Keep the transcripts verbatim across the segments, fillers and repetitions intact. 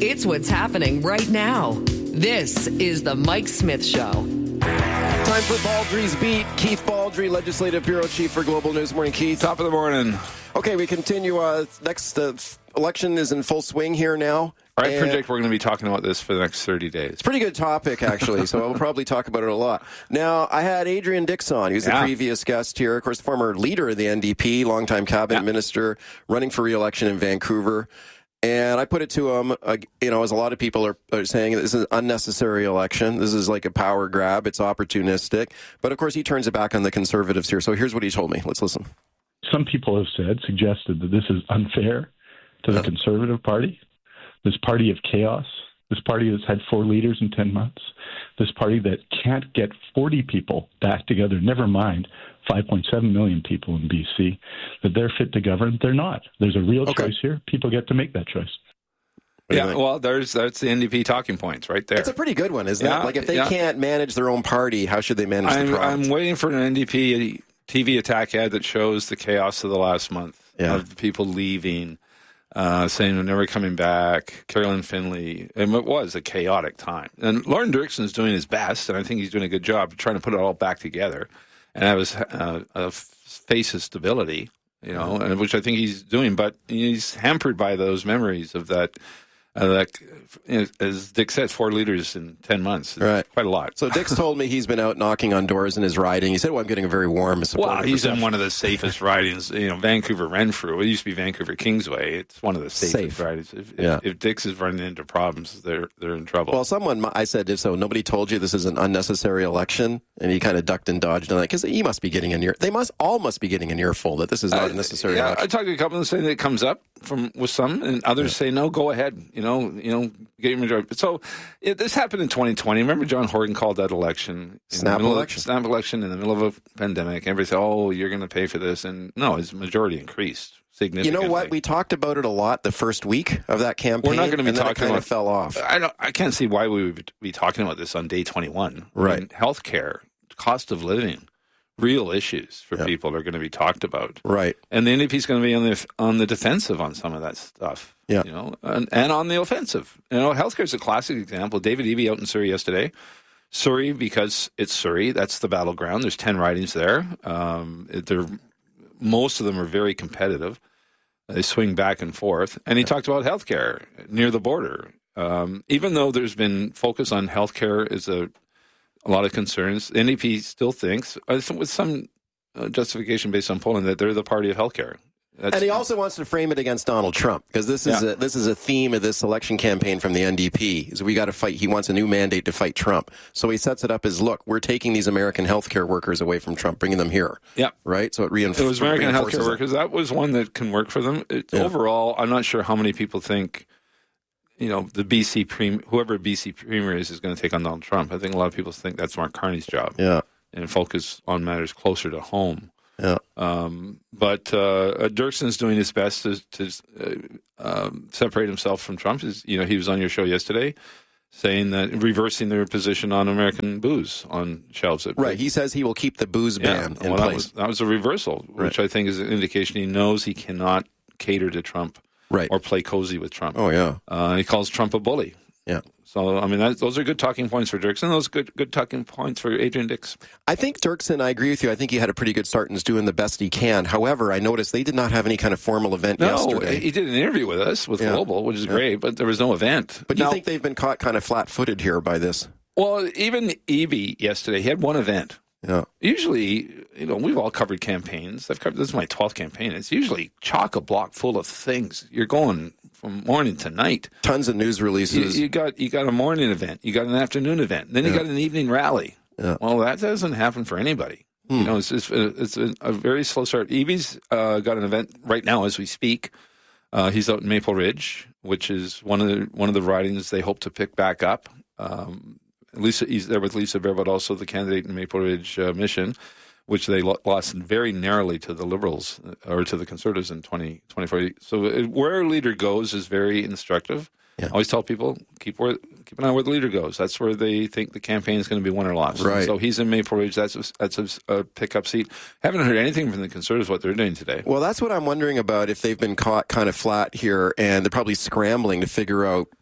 It's what's happening right now. This is the Mike Smith Show. Time for Baldry's Beat. Keith Baldry, Legislative Bureau Chief for Global News. Morning, Keith. Top of the morning. Okay, we continue. Uh, next uh, election is in full swing here now. I and predict we're going to be talking about this for the next thirty days. It's a pretty good topic, actually, so we'll probably talk about it a lot. Now, I had Adrian Dix on. He was yeah. the previous guest here. Of course, the former leader of the N D P, longtime cabinet yeah. minister, running for re-election in Vancouver. And I put it to him, uh, you know, as a lot of people are, are saying, this is an unnecessary election. This is like a power grab. It's opportunistic. But, of course, he turns it back on the Conservatives here. So here's what he told me. Let's listen. Some people have said, suggested that this is unfair to the oh. Conservative Party, this party of chaos, this party that's had four leaders in ten months, this party that can't get forty people back together, never mind five point seven million people in B C, that they're fit to govern. They're not. There's a real okay. choice here. People get to make that choice. Yeah, well, there's that's the N D P talking points right there. It's a pretty good one, isn't yeah, it? Like, if they yeah. can't manage their own party, how should they manage I'm, the province? I'm waiting for an N D P T V attack ad that shows the chaos of the last month yeah. of the people leaving, uh, saying they're never coming back. Carolyn Finley, and it was a chaotic time. And Lauren Dirksen's doing his best, and I think he's doing a good job trying to put it all back together. And that was uh, a face of stability, you know, and which I think he's doing. But he's hampered by those memories of that. Uh, that, as Dick said, four leaders in ten months. Right. Quite a lot. So Dick's told me he's been out knocking on doors in his riding. He said, well, I'm getting a very warm support. Well, he's in one of the safest ridings. You know, Vancouver Renfrew. It used to be Vancouver Kingsway. It's one of the safest Safe. ridings. If, yeah. if, if Dick's is running into problems, they're they're in trouble. Well, someone, I said, if so, nobody told you this is an unnecessary election? And he kind of ducked and dodged on that because he must be getting an ear. They must all must be getting an earful that this is not uh, a necessary yeah, election. I talked to a couple of them saying that it comes up from with some, and others yeah. say, no, go ahead. You know, you know. Get your majority. So it, this happened in twenty twenty. Remember, John Horgan called that election snap election. Of, snap election in the middle of a pandemic. Everybody said, "Oh, you're going to pay for this," and no, his majority increased significantly. You know what? We talked about it a lot the first week of that campaign. We're not going to be and then talking it kind about. Of fell off. I don't. I can't see why we would be talking about this on day twenty-one. Right. I mean, healthcare, cost of living, real issues for yep. people are going to be talked about. Right. And the N D P is going to be on the on the defensive on some of that stuff. Yeah. You know, and, and on the offensive. You know, healthcare is a classic example. David Eby out in Surrey yesterday. Surrey, because it's Surrey, that's the battleground. There's ten ridings there. Um, they're, most of them are very competitive. They swing back and forth. And he talked about healthcare near the border. Um, even though there's been focus on healthcare as a, a lot of concerns, the N D P still thinks, uh, with some uh, justification based on polling, that they're the party of healthcare. That's, and he also wants to frame it against Donald Trump because this is yeah. a, this is a theme of this election campaign from the N D P. Is we got to fight. He wants a new mandate to fight Trump. So he sets it up as, look, we're taking these American healthcare workers away from Trump, bringing them here. Yeah, right. So it reinforces. It was American healthcare it. workers. That was one that can work for them. It, yeah. Overall, I'm not sure how many people think, you know, the B C Premier, whoever B C Premier is, is going to take on Donald Trump. I think a lot of people think that's Mark Carney's job. Yeah, and focus on matters closer to home. Yeah. Um, but uh, Dirksen's doing his best to, to uh, um, separate himself from Trump. Is, you know, he was on your show yesterday saying that reversing their position on American booze on shelves. At, right. He says he will keep the booze ban yeah. in well, place. That was, that was a reversal, right. which I think is an indication he knows he cannot cater to Trump right. or play cozy with Trump. Oh, yeah. Uh, he calls Trump a bully. Yeah. So, I mean, that, those are good talking points for Dirksen. Those are good, good talking points for Adrian Dix. I think Dirksen, I agree with you. I think he had a pretty good start and is doing the best he can. However, I noticed they did not have any kind of formal event no, yesterday. He did an interview with us, with yeah. Global, which is yeah. great, but there was no event. But do now, you think they've been caught kind of flat-footed here by this? Well, even Eby yesterday, he had one event. Yeah. Usually, you know, we've all covered campaigns. I've covered, this is my twelfth campaign. It's usually chock-a-block full of things. You're going from morning to night. Tons of news releases. You, you got you got a morning event. You got an afternoon event. Then you yeah. got an evening rally. Yeah. Well, that doesn't happen for anybody. Hmm. You know, it's just, it's a, a very slow start. Eby's uh, got an event right now as we speak. Uh, he's out in Maple Ridge, which is one of the one of the ridings they hope to pick back up. Um, Lisa, he's there with Lisa Bear, but also the candidate in Maple Ridge uh, Mission, which they lost very narrowly to the Liberals or to the Conservatives in twenty twenty-four. So it, where a leader goes is very instructive. Yeah. I always tell people, keep where, keep an eye where the leader goes. That's where they think the campaign is going to be won or lost. Right. So he's in Maple Ridge. That's a, that's a, a pickup seat. Haven't heard anything from the Conservatives what they're doing today. Well, that's what I'm wondering about, if they've been caught kind of flat here and they're probably scrambling to figure out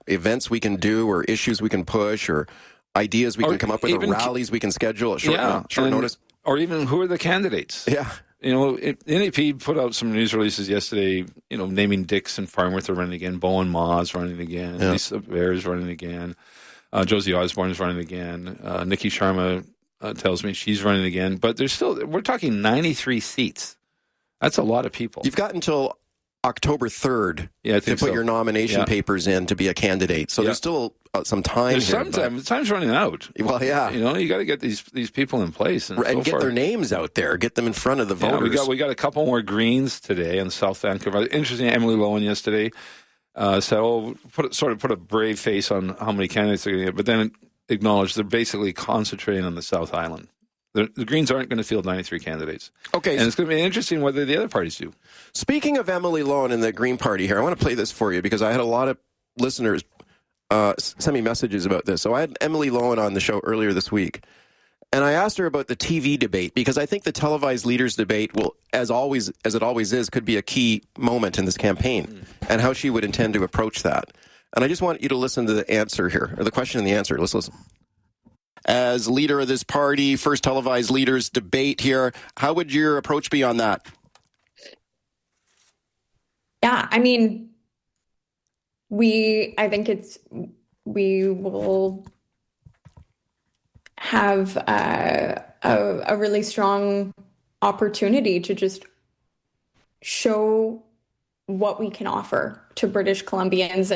events we can do or issues we can push or ideas we or can come up with or rallies we can schedule at short, yeah, no, short and, notice? Or even who are the candidates? Yeah. You know, it, N D P put out some news releases yesterday, you know, naming Dix and Farnworth are running again, Bowen Ma's running again, yeah. Lisa Bear is running again, uh, Josie Osborne is running again, uh, Nikki Sharma uh, tells me she's running again. But there's still, we're talking ninety-three seats. That's a lot of people. You've got until October third yeah, I to think put so. your nomination yeah. papers in to be a candidate. So yeah. there's still uh, some time. There's here, some time. The time's running out. Well, yeah. You know, you got to get these these people in place and, and so get forth. their names out there, get them in front of the voters. Yeah, we got we got a couple more Greens today in South Vancouver. Interesting, Emily Lowen yesterday uh, said, "Oh, put sort of put a brave face on how many candidates they're going to get," but then acknowledged they're basically concentrating on the South Island. The, the Greens aren't going to field ninety-three candidates. Okay. And it's going to be interesting whether the other parties do. Speaking of Emily Lowen and the Green Party here, I want to play this for you because I had a lot of listeners uh, send me messages about this. So I had Emily Lowen on the show earlier this week, and I asked her about the T V debate because I think the televised leaders debate will, as always, as it always is, could be a key moment in this campaign mm. and how she would intend to approach that. And I just want you to listen to the answer here, or the question and the answer. Let's listen. As leader of this party, first televised leaders debate here, how would your approach be on that? Yeah, I mean, we, I think it's, we will have uh, a, a really strong opportunity to just show what we can offer to British Columbians.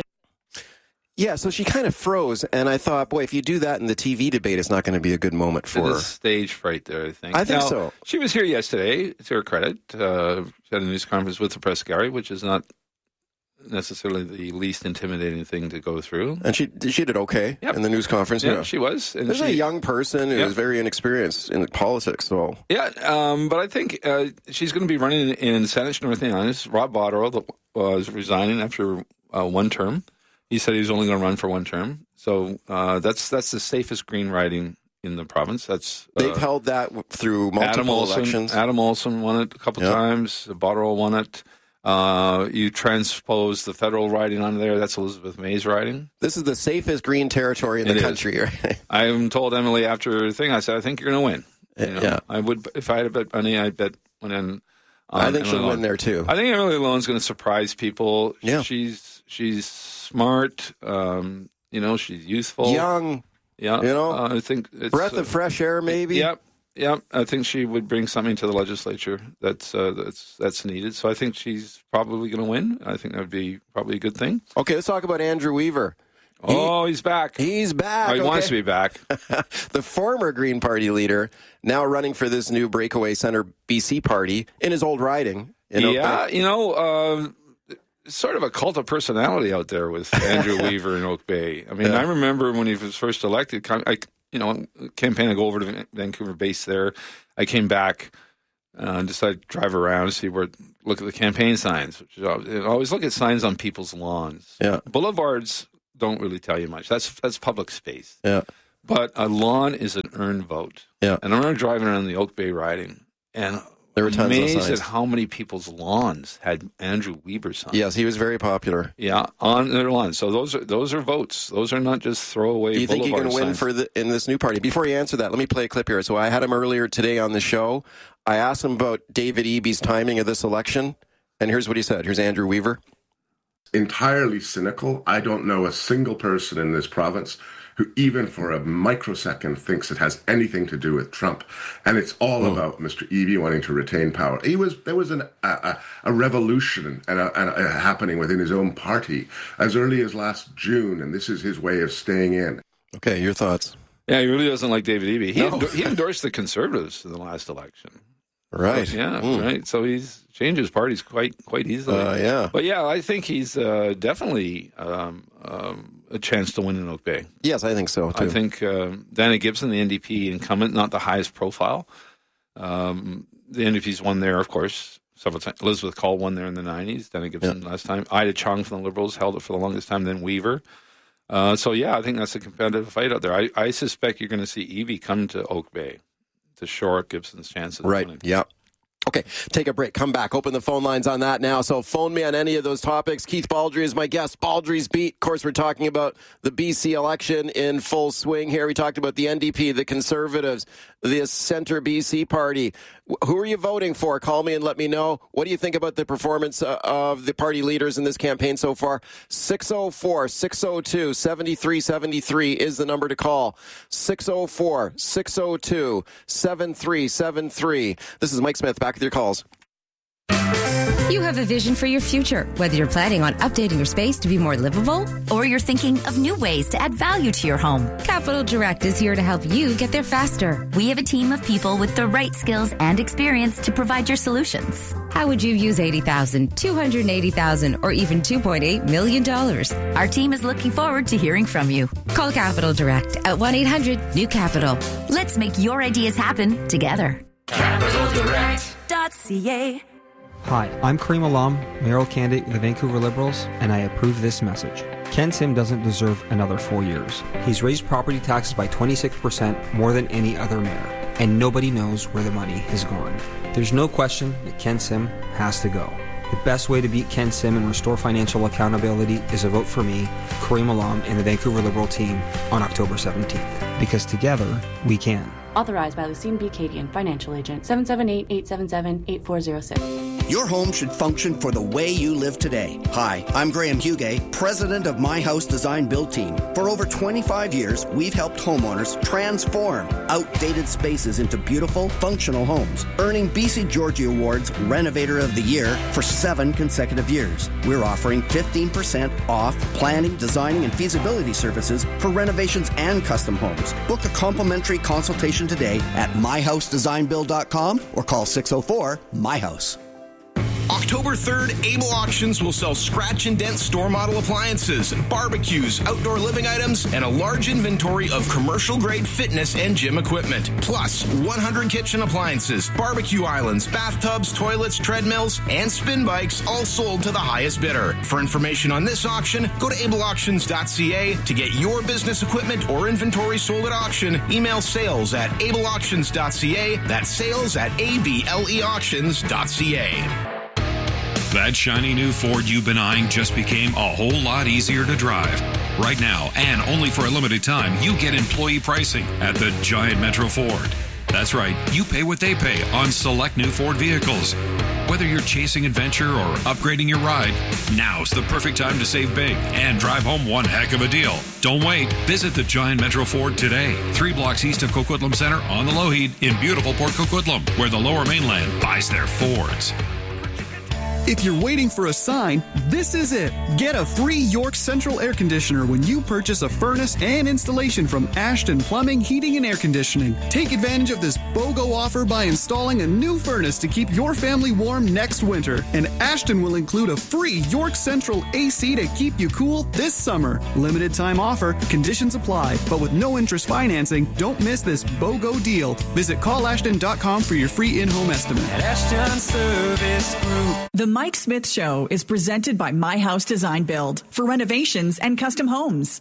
Yeah, so she kind of froze, and I thought, boy, if you do that in the T V debate, it's not going to be a good moment for her. Stage fright there, I think. I think now, so. She was here yesterday, to her credit. Uh, she had a news conference with the press gallery, which is not necessarily the least intimidating thing to go through. And she she did okay yep. in the news conference. Yeah, yeah. she was. And There's she, a young person who yeah. is very inexperienced in politics. So Yeah, um, but I think uh, she's going to be running in Saanich, North Annis. Rob Botterill was resigning after uh, one term. He said he was only going to run for one term. So uh, that's that's the safest Green riding in the province. That's uh, They've held that through multiple Adam Olson, elections. Adam Olson won it a couple yep. times. Botterill won it. Uh, you transpose the federal riding on there. That's Elizabeth May's riding. This is the safest Green territory in it the is. country. Right? I told Emily after the thing, I said, I think you're going to win. You know, yeah. I would, if I had a bet money, I'd bet when in. I think she'll win there too. I think Emily Lowen's going to surprise people. Yeah. She's she's smart. Um, you know, she's youthful, young. Yeah, you know, uh, I think it's, breath uh, of fresh air, maybe. Yep, yep. I think she would bring something to the legislature that's uh, that's that's needed. So I think she's probably going to win. I think that would be probably a good thing. Okay, let's talk about Andrew Weaver. He, oh, he's back. He's back. Oh, he okay. wants to be back. The former Green Party leader, now running for this new breakaway Centre B C party in his old riding. In yeah, you know, uh, sort of a cult of personality out there with Andrew Weaver in Oak Bay. I mean, yeah. I remember when he was first elected, I, you know, campaign, I go over to Vancouver base there. I came back uh, and decided to drive around, see where, look at the campaign signs. Which is always, always look at signs on people's lawns. Yeah. Boulevards don't really tell you much. That's that's public space. Yeah. But a lawn is an earned vote. Yeah. And I remember driving around the Oak Bay riding, and there were tons amazed of signs. at how many people's lawns had Andrew Weaver signs. Yes, he was very popular. Yeah, on their lawns. So those are those are votes. Those are not just throwaway. Do you think Boulevard you can win signs. for the in this new party? Before you answer that, let me play a clip here. So I had him earlier today on the show. I asked him about David Eby's timing of this election, and here's what he said. Here's Andrew Weaver. Entirely cynical. I don't know a single person in this province who even for a microsecond thinks it has anything to do with Trump. And it's all mm. about Mister Eby wanting to retain power. He was There was an, a, a revolution and a, and a happening within his own party as early as last June, and this is his way of staying in. Okay, your thoughts? Yeah, he really doesn't like David Eby. He, No. endo- he endorsed the Conservatives in the last election. Right. So, yeah, Mm. right. So he's changed his parties quite quite easily. Uh, yeah. But yeah, I think he's uh, definitely um, um, a chance to win in Oak Bay. Yes, I think so, too. I think um, Dana Gibson, the N D P incumbent, not the highest profile. Um, the N D P's won there, of course, several times. Elizabeth Call won there in the nineties. Dana Gibson Yeah. last time. Ida Chung from the Liberals held it for the longest time, then Weaver. Uh, so, yeah, I think that's a competitive fight out there. I, I suspect you're going to see Eby come to Oak Bay to shore up Gibson's chances. Right, of winning. yeah. Okay. Okay, take a break. Come back. Open the phone lines on that now. So phone me on any of those topics. Keith Baldry is my guest. Baldry's Beat. Of course, we're talking about the B C election in full swing here. We talked about the N D P, the Conservatives, the Centre B C Party. Who are you voting for? Call me and let me know. What do you think about the performance uh, of the party leaders in this campaign so far? six oh four, six oh two, seven three seven three is the number to call. six oh four, six oh two, seven three seven three. This is Mike Smith, back with your calls. You have a vision for your future, whether you're planning on updating your space to be more livable or you're thinking of new ways to add value to your home. Capital Direct is here to help you get there faster. We have a team of people with the right skills and experience to provide your solutions. How would you use eighty thousand dollars, two hundred eighty thousand dollars, or even two point eight million dollars? Our team is looking forward to hearing from you. Call Capital Direct at one eight hundred new capital. Let's make your ideas happen together. capital direct dot c a Hi, I'm Kareem Alam, mayoral candidate of the Vancouver Liberals, and I approve this message. Ken Sim doesn't deserve another four years. He's raised property taxes by twenty-six percent more than any other mayor, and nobody knows where the money has gone. There's no question that Ken Sim has to go. The best way to beat Ken Sim and restore financial accountability is a vote for me, Kareem Alam, and the Vancouver Liberal team on October seventeenth. Because together, we can. Authorized by Lucine B. Cadian, Financial Agent, seven seven eight, eight seven seven, eight four zero six. Your home should function for the way you live today. Hi, I'm Graham Hugay, president of My House Design Build Team. For over twenty-five years, we've helped homeowners transform outdated spaces into beautiful, functional homes, earning B C Georgie Awards Renovator of the Year for seven consecutive years. We're offering fifteen percent off planning, designing, and feasibility services for renovations and custom homes. Book a complimentary consultation today at my house design build dot com or call six oh four, M Y house. October third, Able Auctions will sell scratch and dent store model appliances, barbecues, outdoor living items, and a large inventory of commercial grade fitness and gym equipment. Plus, one hundred kitchen appliances, barbecue islands, bathtubs, toilets, treadmills, and spin bikes, all sold to the highest bidder. For information on this auction, go to able auctions dot c a. To get your business equipment or inventory sold at auction, email sales at able auctions dot c a. That's sales at able auctions dot c a. That shiny new Ford you've been eyeing just became a whole lot easier to drive. Right now, and only for a limited time, you get employee pricing at the Giant Metro Ford. That's right, you pay what they pay on select new Ford vehicles. Whether you're chasing adventure or upgrading your ride, now's the perfect time to save big and drive home one heck of a deal. Don't wait. Visit the Giant Metro Ford today. Three blocks east of Coquitlam Center on the Lougheed in beautiful Port Coquitlam, where the Lower Mainland buys their Fords. If you're waiting for a sign, this is it. Get a free York Central air conditioner when you purchase a furnace and installation from Ashton Plumbing, Heating, and Air Conditioning. Take advantage of this BOGO offer by installing a new furnace to keep your family warm next winter. And Ashton will include a free York Central A C to keep you cool this summer. Limited time offer, conditions apply, but with no interest financing, don't miss this BOGO deal. Visit call ashton dot com for your free in-home estimate. At Ashton Service Group. The Mike Smith Show is presented by My House Design Build for renovations and custom homes.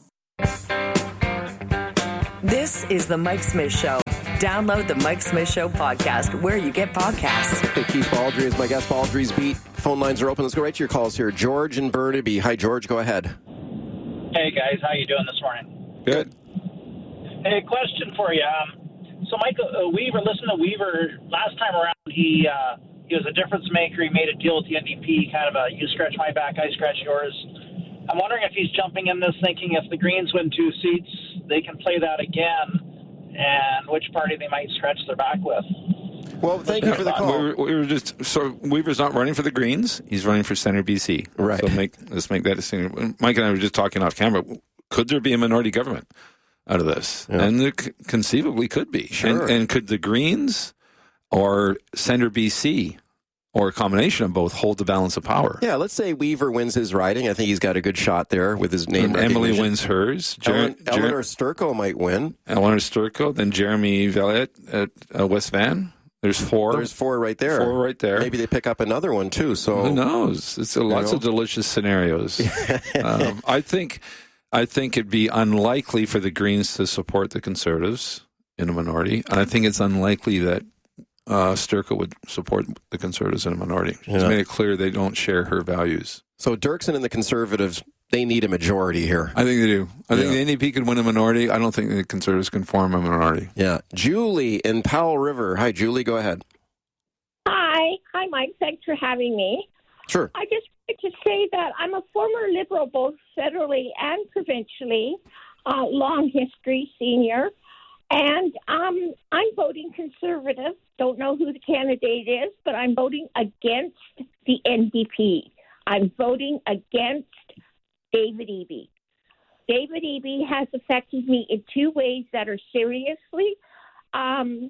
This is the Mike Smith Show. Download the Mike Smith Show podcast where you get podcasts. Hey, Keith Baldry is my guest. Baldry's Beat. Phone lines are open. Let's go right to your calls here. George and Burnaby. Hi, George. Go ahead. Hey, guys. How you doing this morning? Good. Hey, question for you. Um, so, Michael uh, Weaver, listen to Weaver. Last time around, he... Uh, He was a difference maker. He made a deal with the N D P, kind of a you scratch my back, I scratch yours. I'm wondering if he's jumping in this thinking if the Greens win two seats, they can play that again, and which party they might scratch their back with. Well, thank you for the call. We were, we were just so Weaver's not running for the Greens. He's running for Centre B C. Right. So make, let's make that distinction. Mike and I were just talking off camera. Could there be a minority government out of this? Yeah. And there conceivably could be. Sure. And, and could the Greens or Centre B C or a combination of both hold the balance of power? Yeah, let's say Weaver wins his riding. I think he's got a good shot there with his name. Emily wins hers. Jer- Ellen, Jer- Eleanor Sturko might win. Eleanor Sturko, then Jeremy Valette at uh, West Van. There's four. There's four right there. Four right there. Maybe they pick up another one too. So who knows? It's a, lots know? of delicious scenarios. um, I think, I think it'd be unlikely for the Greens to support the Conservatives in a minority, and I think it's unlikely that uh, Sturka would support the Conservatives in a minority. She's Yeah. made it clear they don't share her values. So Dirksen and the Conservatives, they need a majority here. I think they do. I think Yeah. the N D P could win a minority. I don't think the Conservatives can form a minority. Yeah. Julie in Powell River. Hi, Julie. Go ahead. Hi. Hi, Mike. Thanks for having me. Sure. I just wanted to say that I'm a former Liberal, both federally and provincially, uh, long history senior, and um, I'm voting Conservative. Don't know who the candidate is, but I'm voting against the N D P. I'm voting against David Eby. David Eby has affected me in two ways that are seriously. Um,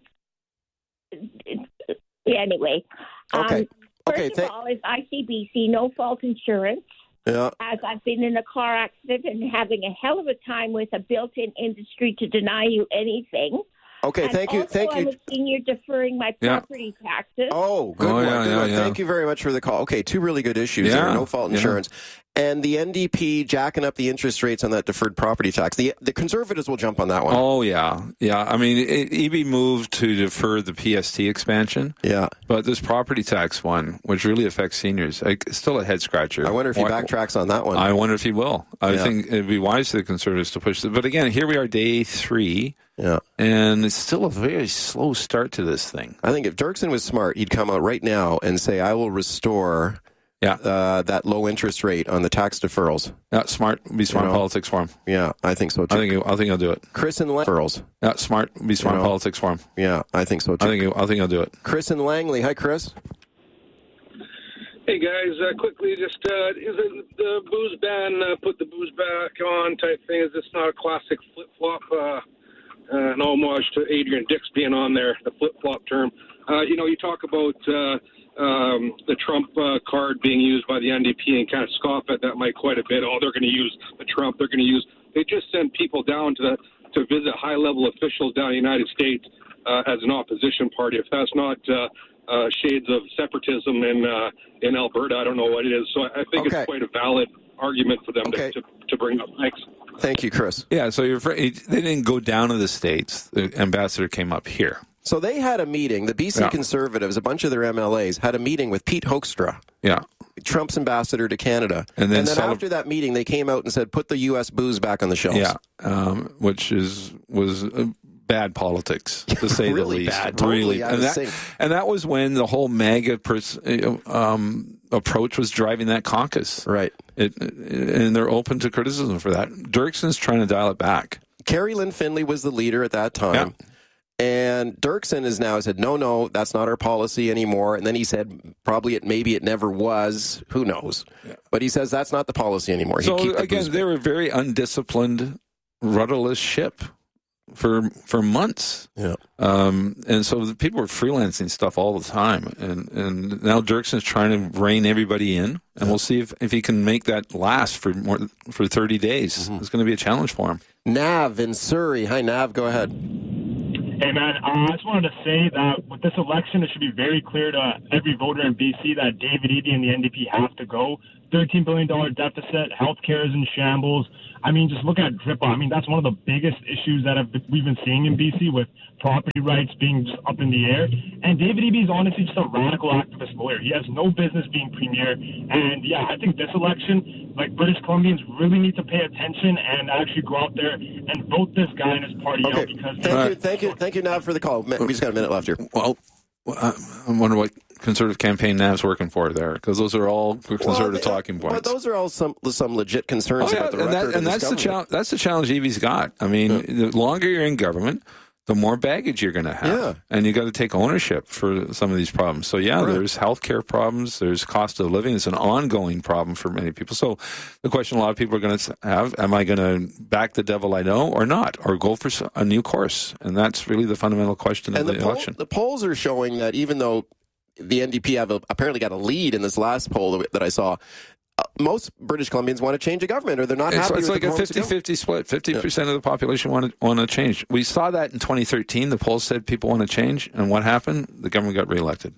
anyway. Okay. Um, First Okay, of thank- all, is I C B C no fault insurance, Yeah. as I've been in a car accident and having a hell of a time with a built-in industry to deny you anything. Okay, And thank you. also, Thank I'm you. a senior deferring my Yeah. property taxes. Oh, good Oh, one. yeah, good yeah, one. yeah. Thank you very much for the call. Okay, two really good issues Yeah, there. No fault yeah. insurance. And the N D P jacking up the interest rates on that deferred property tax. The the Conservatives will jump on that one. Oh, yeah. Yeah. I mean, it, Eby moved to defer the P S T expansion. Yeah. But this property tax one, which really affects seniors, like, it's still a head scratcher. I wonder if he Why- backtracks on that one. I wonder if he will. I Yeah. think it'd be wise for the Conservatives to push it. But again, here we are, day three. Yeah. And it's still a very slow start to this thing. I think if Dirksen was smart, he'd come out right now and say, I will restore yeah. uh, that low interest rate on the tax deferrals. Yeah, smart. Be smart You know? politics for him. Yeah, I think so too. I think he'll, I think he'll do it. Chris and Lang- deferrals. Yeah, smart. Be smart You know? politics for him. Yeah, I think so too. I think he'll, I think he'll do it. Chris and Langley. Hi, Chris. Hey guys, uh, quickly, just uh, is it the booze ban, uh, put the booze back on type thing? Is this not a classic flip flop? Uh, uh, an homage to Adrian Dix being on there, the flip flop term. Uh, you know, you talk about uh, um, the Trump uh, card being used by the N D P and kind of scoff at that might quite a bit. Oh, they're going to use the Trump. They're going to use. They just send people down to the to visit high level officials down in the United States uh, as an opposition party. If that's not uh, Uh, shades of separatism in uh, in Alberta, I don't know what it is. So I think Okay. it's quite a valid argument for them Okay. to, to, to bring up. Thanks. Thank you, Chris. Yeah, so you're, afraid- they didn't go down to the States. The ambassador came up here. So they had a meeting. The B C Yeah. Conservatives, a bunch of their M L As, had a meeting with Pete Hoekstra, Yeah. Trump's ambassador to Canada. And then cele- after that meeting, they came out and said, put the U S booze back on the shelves. Yeah, um, which is was uh, bad politics, to say the Really least. bad, totally really, out and of that, sync. and that was when the whole MAGA pers- uh, um, approach was driving that caucus. Right. It, and they're open to criticism for that. Dirksen's trying to dial it back. Carrie Lynn Finley was the leader at that time. And Dirksen has now said, no, no, that's not our policy anymore. And then he said, probably it, maybe it never was. Who knows? But he says that's not the policy anymore. He'd So keep the again, booze they were a very undisciplined, rudderless ship for for months. Yeah. Um, and so the people were freelancing stuff all the time. And, and now Dirksen's trying to rein everybody in. And we'll see if, if he can make that last for more for thirty days. Mm-hmm. It's going to be a challenge for him. Nav in Surrey. Hi, Nav. Go ahead. Hey, man, uh, I just wanted to say that with this election, it should be very clear to every voter in B C that David Eby and the N D P have to go. thirteen billion dollars deficit, healthcare is in shambles. I mean, just look at DRIPA. I mean, that's one of the biggest issues that have been, we've been seeing in B C with property rights being just up in the air. And David Eby is honestly just a radical activist lawyer. He has no business being premier. And, yeah, I think this election, like, British Columbians really need to pay attention and actually go out there and vote this guy and his party out because... Thank you, thank you, thank you, Nav, for the call. We just got a minute left here. Well, I wonder what conservative campaign Nav's working for there, because those are all conservative Well, they- talking points. But those are all some some legit concerns Oh, yeah, about the and, record that, of and this that's the government. challenge. That's the challenge Eby's got. I mean, the longer you're in government, the more baggage you're going to have, Yeah. and you got to take ownership for some of these problems. So yeah, Right. there's healthcare problems, there's cost of living. It's an ongoing problem for many people. So the question a lot of people are going to have: am I going to back the devil I know or not, or go for a new course? And that's really the fundamental question of And the, the, poll, election. the polls are showing that even though the N D P have a, apparently got a lead in this last poll that, that I saw, uh, most British Columbians want to change a government, or they're not It's, happy it's with like the a performance of government. fifty-fifty split. fifty percent of the population want to, want to change. We saw that in twenty thirteen. The polls said people want to change. And what happened? The government got reelected.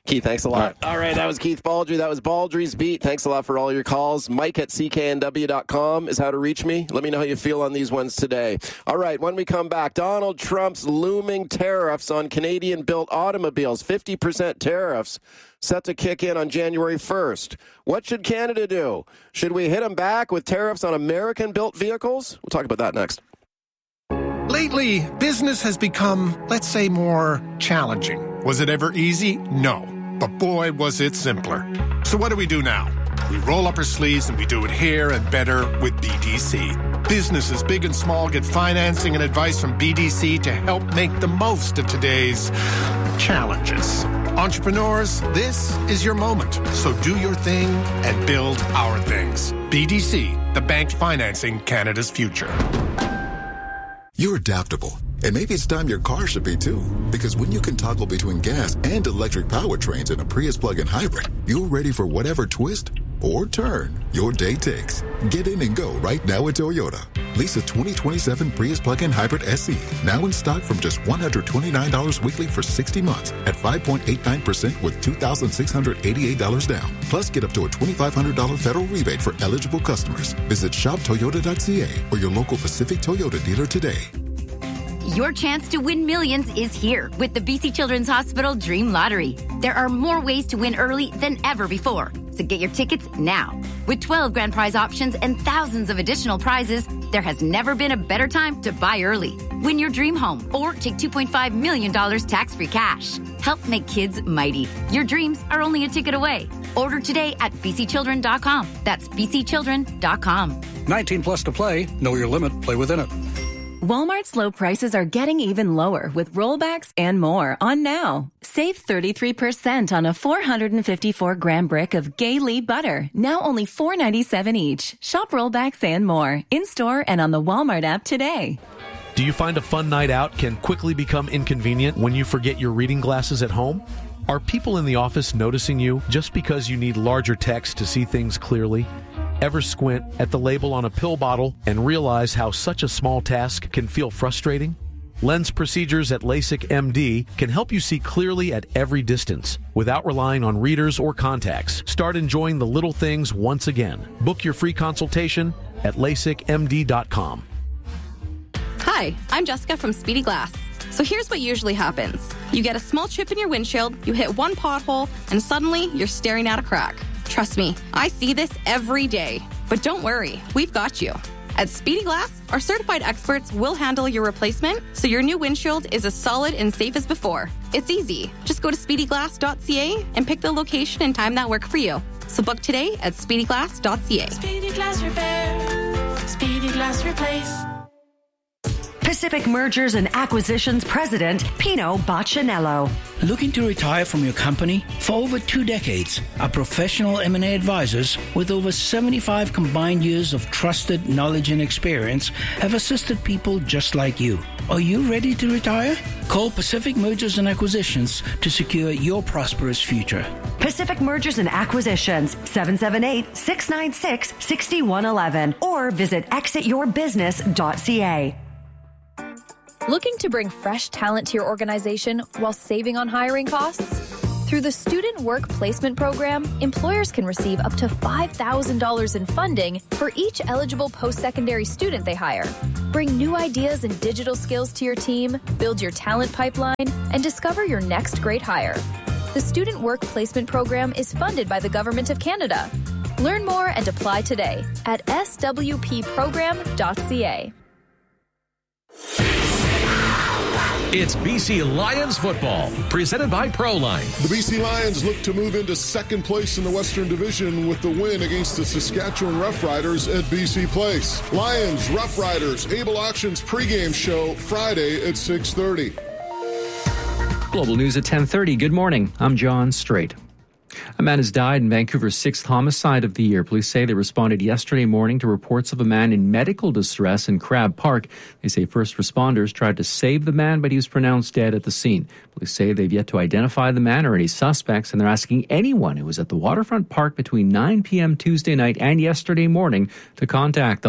Keith, thanks a lot. All right. all right, that was Keith Baldry. That was Baldry's Beat. Thanks a lot for all your calls. Mike at C K N W dot com is how to reach me. Let me know how you feel on these ones today. All right, when we come back, Donald Trump's looming tariffs on Canadian-built automobiles, fifty percent tariffs set to kick in on January first. What should Canada do? Should we hit them back with tariffs on American-built vehicles? We'll talk about that next. Lately, business has become, let's say, more challenging. Was it ever easy? No. But boy, was it simpler. So what do we do now? We roll up our sleeves and we do it here and better with B D C. Businesses, big and small, get financing and advice from B D C to help make the most of today's challenges. Entrepreneurs, this is your moment. So do your thing and build our things. B D C, the bank financing Canada's future. You're adaptable, and maybe it's time your car should be too. Because when you can toggle between gas and electric powertrains in a Prius plug-in hybrid, you're ready for whatever twist or turn your day takes. Get in and go right now at Toyota. Lease a twenty twenty-seven Prius plug-in hybrid S E, now in stock from just one hundred twenty-nine dollars weekly for sixty months at five point eight nine percent with two thousand six hundred eighty-eight dollars down. Plus, get up to a twenty-five hundred dollars federal rebate for eligible customers. Visit shop toyota dot c a or your local Pacific Toyota dealer today. Your chance to win millions is here with the B C Children's Hospital Dream Lottery. There are more ways to win early than ever before, so get your tickets now. With twelve grand prize options and thousands of additional prizes, there has never been a better time to buy early. Win your dream home or take two point five million dollars tax-free cash. Help make kids mighty. Your dreams are only a ticket away. Order today at b c children dot com. That's b c children dot com. nineteen plus to play. Know your limit. Play within it. Walmart's low prices are getting even lower with rollbacks and more on now. Save thirty-three percent on a four hundred fifty-four gram brick of Gay-Lee butter, now only four dollars and ninety-seven cents each. Shop rollbacks and more in-store and on the Walmart app today. Do you find a fun night out can quickly become inconvenient when you forget your reading glasses at home? Are people in the office noticing you just because you need larger text to see things clearly? Ever squint at the label on a pill bottle and realize how such a small task can feel frustrating? Lens procedures at LASIK M D can help you see clearly at every distance without relying on readers or contacts. Start enjoying the little things once again. Book your free consultation at lasik m d dot com. Hi, I'm Jessica from Speedy Glass. So here's what usually happens. You get a small chip in your windshield, you hit one pothole, and suddenly you're staring at a crack. Trust me, I see this every day. But don't worry, we've got you. At Speedy Glass, our certified experts will handle your replacement so your new windshield is as solid and safe as before. It's easy. Just go to speedy glass dot c a and pick the location and time that work for you. So book today at speedy glass dot c a. Speedy Glass Repair. Speedy Glass Replace. Pacific Mergers and Acquisitions President Pino Baccinello. Looking to retire from your company? For over two decades, our professional M and A advisors with over seventy-five combined years of trusted knowledge and experience have assisted people just like you. Are you ready to retire? Call Pacific Mergers and Acquisitions to secure your prosperous future. Pacific Mergers and Acquisitions, seven seven eight, six nine six, six one one one or visit exit your business dot c a. Looking to bring fresh talent to your organization while saving on hiring costs? Through the Student Work Placement Program, employers can receive up to five thousand dollars in funding for each eligible post-secondary student they hire. Bring new ideas and digital skills to your team, build your talent pipeline, and discover your next great hire. The Student Work Placement Program is funded by the Government of Canada. Learn more and apply today at s w p program dot c a. It's B C Lions football, presented by Proline. The B C Lions look to move into second place in the Western Division with the win against the Saskatchewan Roughriders at B C Place. Lions, Roughriders, Able Auctions pregame show Friday at six thirty. Global News at ten thirty. Good morning. I'm John Strait. A man has died in Vancouver's sixth homicide of the year. Police say they responded yesterday morning to reports of a man in medical distress in Crab Park. They say first responders tried to save the man, but he was pronounced dead at the scene. Police say they've yet to identify the man or any suspects, and they're asking anyone who was at the waterfront park between nine p.m. Tuesday night and yesterday morning to contact them.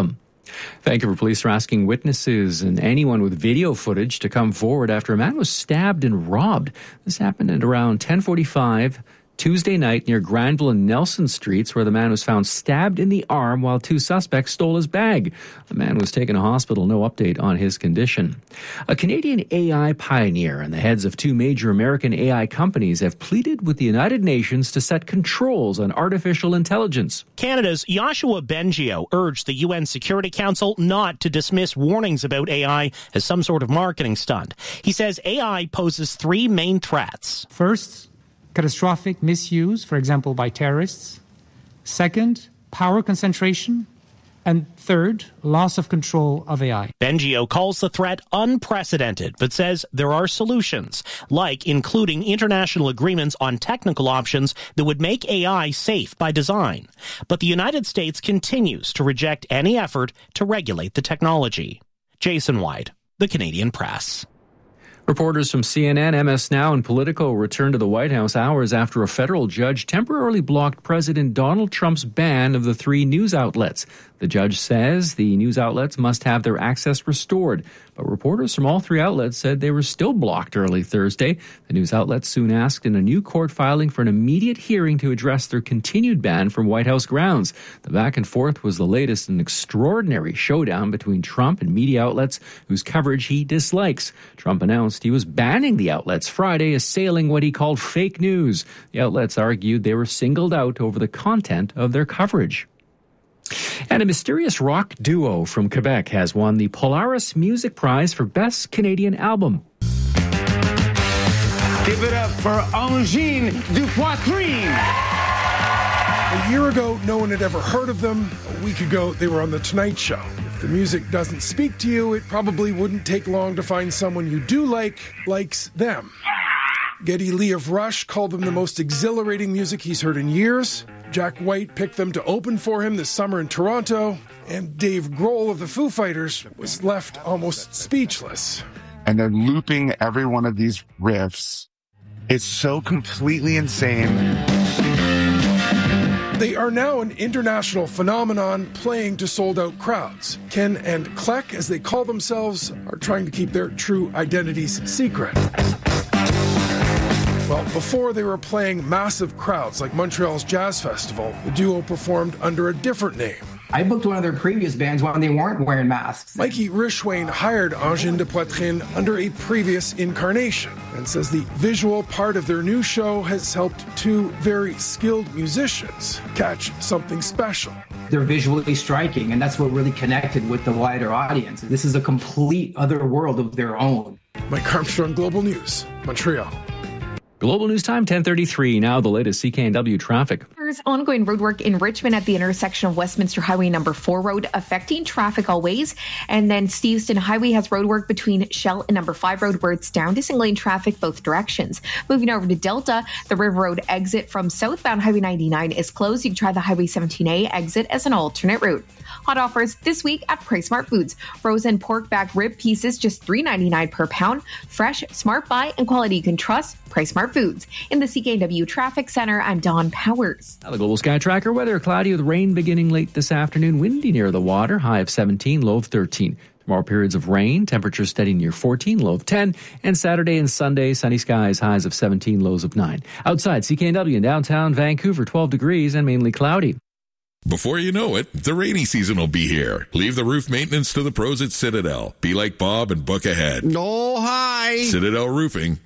Vancouver police are asking witnesses and anyone with video footage to come forward after a man was stabbed and robbed. This happened at around ten forty-five Tuesday night near Granville and Nelson Streets, where the man was found stabbed in the arm while two suspects stole his bag. The man was taken to hospital. No update on his condition. A Canadian A I pioneer and the heads of two major American A I companies have pleaded with the United Nations to set controls on artificial intelligence. Canada's Yoshua Bengio urged the U N Security Council not to dismiss warnings about A I as some sort of marketing stunt. He says A I poses three main threats. First, catastrophic misuse, for example, by terrorists. Second, power concentration. And third, loss of control of A I. Bengio calls the threat unprecedented, but says there are solutions, like including international agreements on technical options that would make A I safe by design. But the United States continues to reject any effort to regulate the technology. Jason White, The Canadian Press. Reporters from C N N, M S Now, and Politico returned to the White House hours after a federal judge temporarily blocked President Donald Trump's ban of the three news outlets. The judge says the news outlets must have their access restored, but reporters from all three outlets said they were still blocked early Thursday. The news outlets soon asked in a new court filing for an immediate hearing to address their continued ban from White House grounds. The back and forth was the latest in an extraordinary showdown between Trump and media outlets whose coverage he dislikes. Trump announced he was banning the outlets Friday, assailing what he called fake news. The outlets argued they were singled out over the content of their coverage. And a mysterious rock duo from Quebec has won the Polaris Music Prize for Best Canadian Album. Give it up for Angine du Poitrine. A year ago, no one had ever heard of them. A week ago, they were on The Tonight Show. If the music doesn't speak to you, it probably wouldn't take long to find someone you do like likes them. Geddy Lee of Rush called them the most exhilarating music he's heard in years. Jack White picked them to open for him this summer in Toronto. And Dave Grohl of the Foo Fighters was left almost speechless. And they're looping every one of these riffs. It's so completely insane. They are now an international phenomenon, playing to sold-out crowds. Ken and Kleck, as they call themselves, are trying to keep their true identities secret. Well, before they were playing massive crowds like Montreal's Jazz Festival, the duo performed under a different name. I booked one of their previous bands when they weren't wearing masks. Mikey Rishwain hired Angine de Poitrine under a previous incarnation and says the visual part of their new show has helped two very skilled musicians catch something special. They're visually striking, and that's what really connected with the wider audience. This is a complete other world of their own. Mike Armstrong, Global News, Montreal. Global News Time, ten thirty-three. Now the latest C K N W traffic. There's ongoing roadwork in Richmond at the intersection of Westminster Highway number four road, affecting traffic all ways. And then Steveston Highway has roadwork between Shell and number five road, where it's down to single lane traffic both directions. Moving over to Delta, the River Road exit from southbound Highway ninety-nine is closed. You can try the Highway seventeen A exit as an alternate route. Hot offers this week at Price Smart Foods. Frozen pork back rib pieces just three ninety-nine per pound. Fresh, smart buy, and quality you can trust. Price Smart Foods. In the C K N W Traffic Center, I'm Dawn Powers. Now the Global Sky Tracker weather: cloudy with rain beginning late this afternoon. Windy near the water. High of seventeen, low of thirteen. Tomorrow, periods of rain. Temperature steady near fourteen, low of ten. And Saturday and Sunday, sunny skies. Highs of seventeen, lows of nine. Outside C K N W in downtown Vancouver, twelve degrees and mainly cloudy. Before you know it, the rainy season will be here. Leave the roof maintenance to the pros at Citadel. Be like Bob and book ahead. No, hi. Citadel Roofing.